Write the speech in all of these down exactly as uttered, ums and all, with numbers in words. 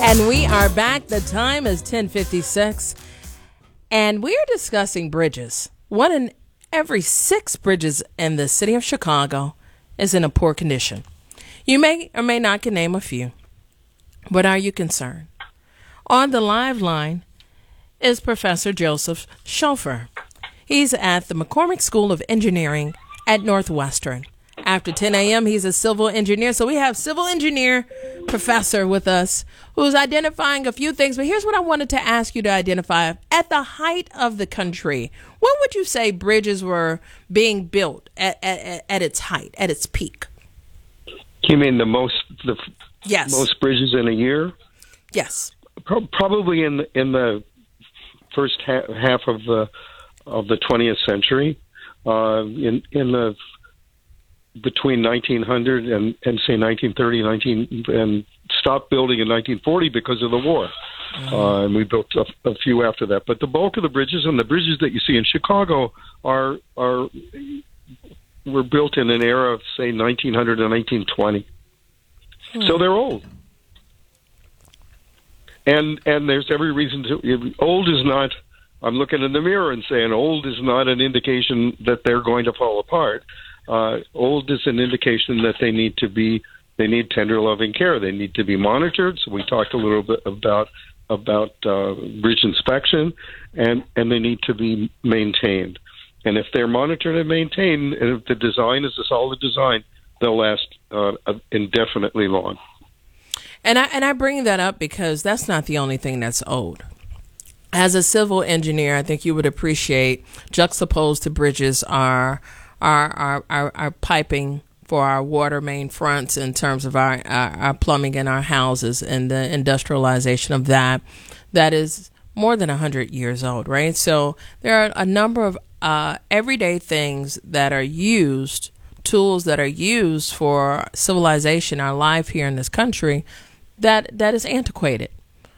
And we are back. The time is ten fifty-six. And we are discussing bridges. One in every six bridges in the city of Chicago is in a poor condition. You may or may not can name a few. But are you concerned? On the live line is Professor Joseph Schofer. He's at the McCormick School of Engineering at Northwestern. After ten a.m., he's a civil engineer. So we have civil engineer professor with us who's identifying a few things. But here's what I wanted to ask you to identify. At the height of the country, when would you say bridges were being built at, at, at its height, at its peak? You mean the most the yes. most bridges in a year? Yes. Pro- probably in the, in the first ha- half of the of the twentieth century. Uh, in in the between nineteen hundred and, and say nineteen thirty, nineteen and stopped building in nineteen forty because of the war. Mm-hmm. Uh, and we built a, a few after that. But the bulk of the bridges and the bridges that you see in Chicago are are were built in an era of say nineteen hundred and nineteen twenty. Mm-hmm. So they're old. And and there's every reason to old is not I'm looking in the mirror and saying old is not an indication that they're going to fall apart. Uh, old is an indication that they need to be, they need tender, loving care. They need to be monitored. So we talked a little bit about about uh, bridge inspection, and, and they need to be maintained. And if they're monitored and maintained, and if the design is a solid design, they'll last uh, indefinitely long. And I and I bring that up because that's not the only thing that's old. As a civil engineer, I think you would appreciate juxtaposed to bridges are our our, our, our piping for our water main fronts in terms of our, our, our plumbing in our houses and the industrialization of that. That is more than one hundred years old, right? So there are a number of uh, everyday things that are used, tools that are used for civilization, our life here in this country, that that is antiquated.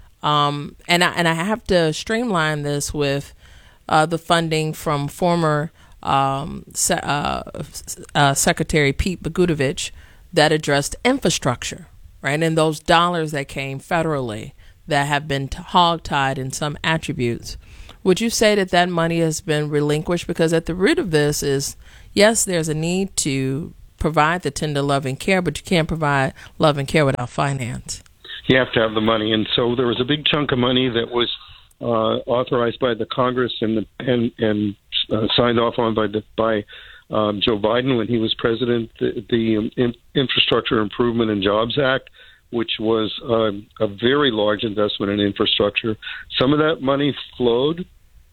Um, and I and I have to streamline this with uh, the funding from former um, se- uh, uh, Secretary Pete Bogdanovich that addressed infrastructure, right? And those dollars that came federally that have been t- hogtied in some attributes. Would you say that that money has been relinquished? Because at the root of this is, yes, there's a need to provide the tender love and care, but you can't provide love and care without finance. You have to have the money, and so there was a big chunk of money that was uh, authorized by the Congress and the, and and uh, signed off on by the, by um, Joe Biden when he was president. The, the um, in, Infrastructure Improvement and Jobs Act, which was uh, a very large investment in infrastructure. Some of that money flowed,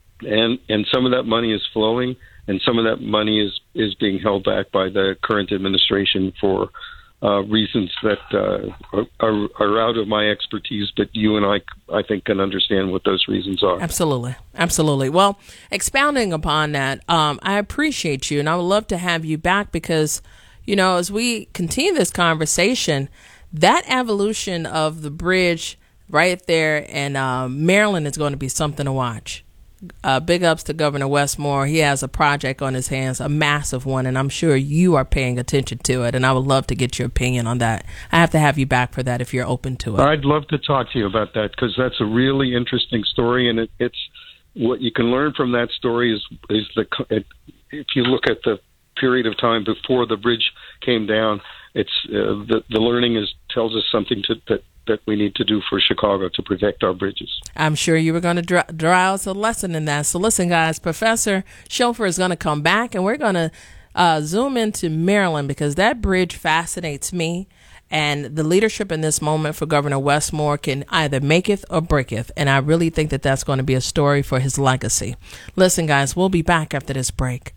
and and some of that money is flowing, and some of that money is is being held back by the current administration for Uh, reasons that uh, are, are out of my expertise, but you and I, I think, can understand what those reasons are. Absolutely. Absolutely. Well, expounding upon that, um, I appreciate you, and I would love to have you back because, you know, as we continue this conversation, that evolution of the bridge right there in uh, Maryland is going to be something to watch. Uh, big ups to Governor Westmore. He has a project on his hands, a massive one, and I'm sure you are paying attention to it, and I would love to get your opinion on that. I have to have you back for that if you're open to it. I'd love to talk to you about that because that's a really interesting story, and it, it's what you can learn from that story is, is the it, if you look at the period of time before the bridge came down, it's uh, the, the learning is tells us something to, that that we need to do for Chicago to protect our bridges. I'm sure you were going to draw, draw us a lesson in that. So listen, guys, Professor Schofer is going to come back, and we're going to uh, zoom into Maryland because that bridge fascinates me, and the leadership in this moment for Governor Westmore can either maketh or breaketh, and I really think that that's going to be a story for his legacy. Listen, guys, we'll be back after this break.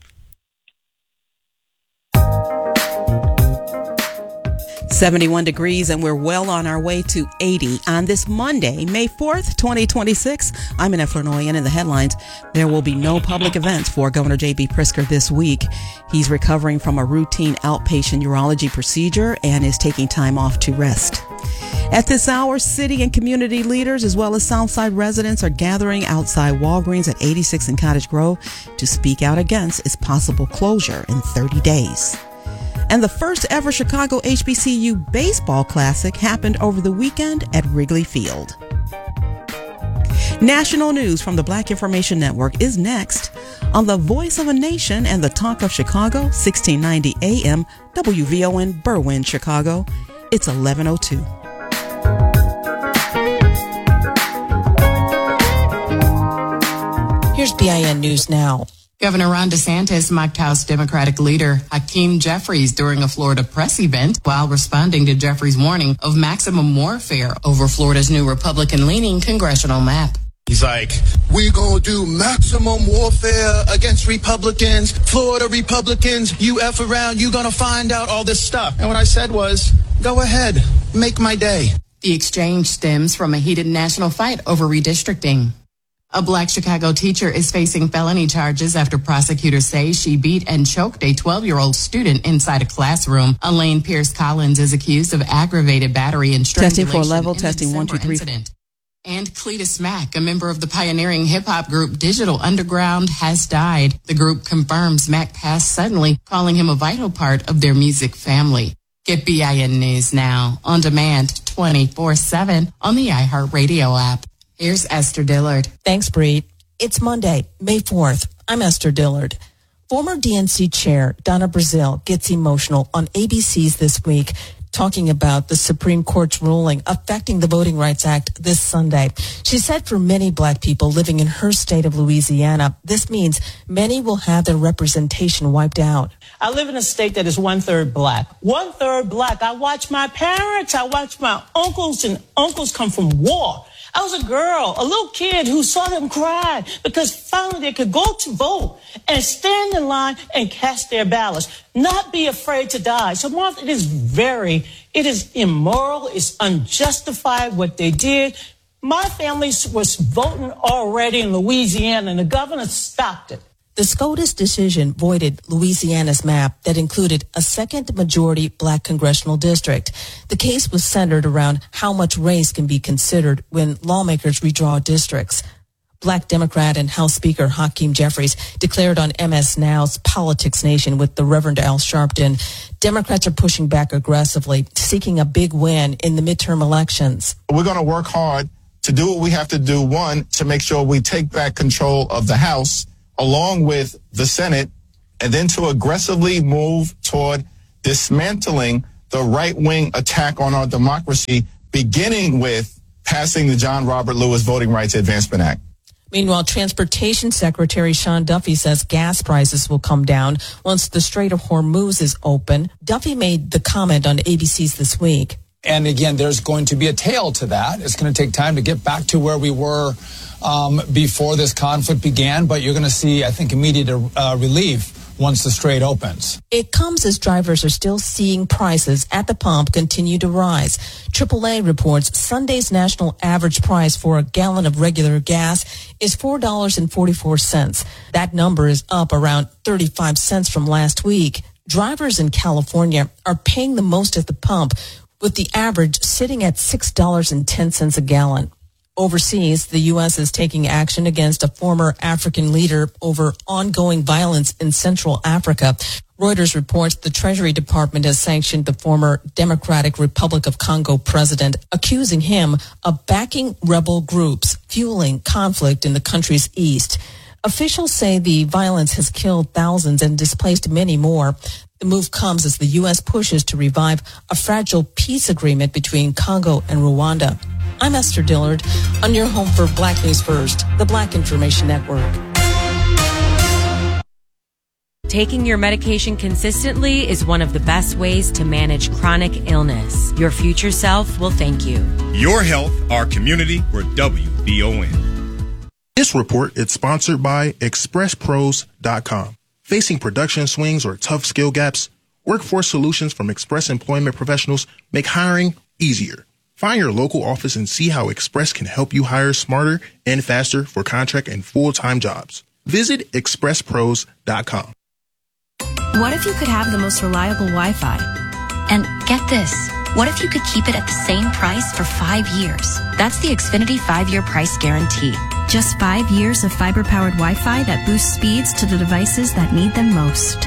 seventy-one degrees, and we're well on our way to eighty on this Monday, May fourth, twenty twenty-six. I'm Annette Flournoy, and in the headlines, there will be no public events for Governor J B. Pritzker this week. He's recovering from a routine outpatient urology procedure and is taking time off to rest. At this hour, city and community leaders as well as Southside residents are gathering outside Walgreens at eighty-six and Cottage Grove to speak out against its possible closure in thirty days. And the first ever Chicago H B C U Baseball Classic happened over the weekend at Wrigley Field. National news from the Black Information Network is next on the Voice of a Nation and the Talk of Chicago, sixteen ninety A M, W V O N, Berwyn, Chicago. It's eleven oh two. Here's B I N News Now. Governor Ron DeSantis mocked House Democratic leader Hakeem Jeffries during a Florida press event while responding to Jeffries' warning of maximum warfare over Florida's new Republican-leaning congressional map. He's like, we gonna do maximum warfare against Republicans, Florida Republicans, you F around, you gonna find out all this stuff. And what I said was, go ahead, make my day. The exchange stems from a heated national fight over redistricting. A Black Chicago teacher is facing felony charges after prosecutors say she beat and choked a twelve-year-old student inside a classroom. Elaine Pierce Collins is accused of aggravated battery and strangulation. Testing for level, testing one, two, three. Incident. And Cletus Mack, a member of the pioneering hip-hop group Digital Underground, has died. The group confirms Mack passed suddenly, calling him a vital part of their music family. Get B I N News now, on demand, twenty-four seven on the iHeartRadio app. Here's Esther Dillard. Thanks, Bree. It's Monday, May fourth. I'm Esther Dillard. Former D N C chair Donna Brazile gets emotional on A B C's This Week, talking about the Supreme Court's ruling affecting the Voting Rights Act this Sunday. She said for many Black people living in her state of Louisiana, this means many will have their representation wiped out. I live in a state that is one-third Black. One-third Black. I watch my parents, I watch my uncles, and uncles come from war. I was a girl, a little kid who saw them cry because finally they could go to vote and stand in line and cast their ballots, not be afraid to die. So, Martha, it is very, it is immoral, it's unjustified what they did. My family was voting already in Louisiana, and the governor stopped it. The SCOTUS decision voided Louisiana's map that included a second majority Black congressional district. The case was centered around how much race can be considered when lawmakers redraw districts. Black Democrat and House Speaker Hakeem Jeffries declared on M S Now's Politics Nation with the Reverend Al Sharpton, Democrats are pushing back aggressively, seeking a big win in the midterm elections. We're going to work hard to do what we have to do, one, to make sure we take back control of the House, along with the Senate, and then to aggressively move toward dismantling the right-wing attack on our democracy, beginning with passing the John Robert Lewis Voting Rights Advancement Act. Meanwhile, Transportation Secretary Sean Duffy says gas prices will come down once the Strait of Hormuz is open. Duffy made the comment on A B C's This Week. And again, there's going to be a tail to that. It's going to take time to get back to where we were um, before this conflict began, but you're going to see, I think, immediate uh, relief once the strait opens. It comes as drivers are still seeing prices at the pump continue to rise. triple A reports Sunday's national average price for a gallon of regular gas is four dollars and forty-four cents. That number is up around thirty-five cents from last week. Drivers in California are paying the most at the pump, with the average sitting at six dollars and ten cents a gallon. Overseas, the U S is taking action against a former African leader over ongoing violence in Central Africa. Reuters reports the Treasury Department has sanctioned the former Democratic Republic of Congo president, accusing him of backing rebel groups, fueling conflict in the country's east. Officials say the violence has killed thousands and displaced many more. The move comes as the U S pushes to revive a fragile peace agreement between Congo and Rwanda. I'm Esther Dillard, on your home for Black News First, the Black Information Network. Taking your medication consistently is one of the best ways to manage chronic illness. Your future self will thank you. Your health, our community, we're W V O N. This report is sponsored by Express Pros dot com. Facing production swings or tough skill gaps, Workforce Solutions from Express Employment Professionals make hiring easier. Find your local office and see how Express can help you hire smarter and faster for contract and full-time jobs. Visit Express Pros dot com. What if you could have the most reliable Wi-Fi? And get this, what if you could keep it at the same price for five years? That's the Xfinity five-year price guarantee. Just five years of fiber-powered Wi-Fi that boosts speeds to the devices that need them most.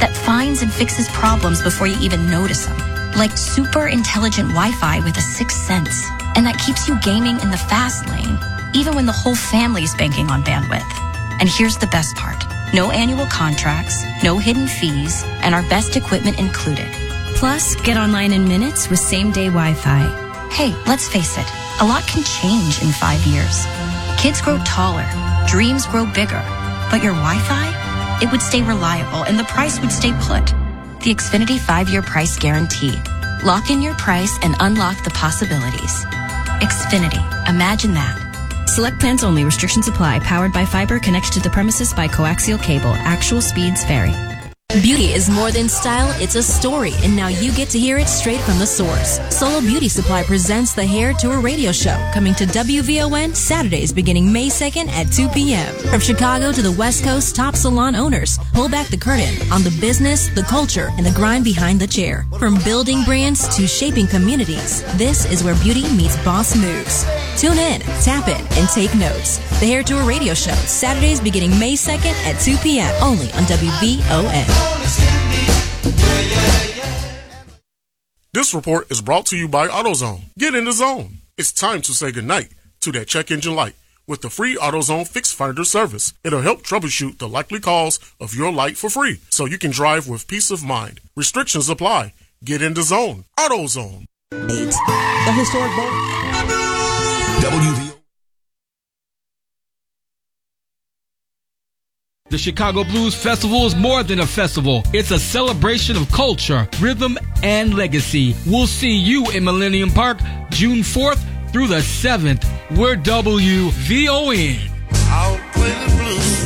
that finds and fixes problems before you even notice them. Like super intelligent Wi-Fi with a sixth sense. And that keeps you gaming in the fast lane, even when the whole family is banking on bandwidth. And here's the best part. No annual contracts, no hidden fees, and our best equipment included. Plus, get online in minutes with same-day Wi-Fi. Hey, let's face it, a lot can change in five years. Kids grow taller, dreams grow bigger, but your Wi-Fi, it would stay reliable and the price would stay put. The Xfinity five-year price guarantee. Lock in your price and unlock the possibilities. Xfinity, imagine that. Select plans only. Restrictions apply. Powered by fiber. Connected to the premises by coaxial cable. Actual speeds vary. Beauty is more than style, it's a story, and now you get to hear it straight from the source. Solo Beauty Supply presents the Hair Tour radio show, coming to W V O N Saturdays beginning May second at two p.m. From Chicago to the West Coast, top salon owners pull back the curtain on the business, the culture, and the grind behind the chair. From building brands to shaping communities, this is where beauty meets boss moves. Tune in, tap in, and take notes. The Hair Tour radio show, Saturdays beginning May second at two p.m. only on W V O N. This report is brought to you by AutoZone. Get in the zone. It's time to say goodnight to that check engine light with the free AutoZone Fix Finder service. It'll help troubleshoot the likely cause of your light for free, so you can drive with peace of mind. Restrictions apply. Get in the zone. AutoZone. Eight. The historic bowl. W V O. The Chicago Blues Festival is more than a festival. It's a celebration of culture, rhythm, and legacy. We'll see you in Millennium Park June fourth through the seventh. We're W V O N. I'll play the blues.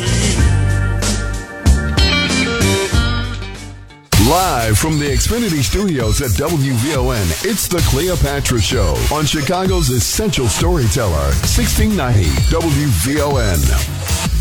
Live from the Xfinity Studios at W V O N, it's the Cleopatra Show on Chicago's Essential Storyteller, sixteen ninety W V O N.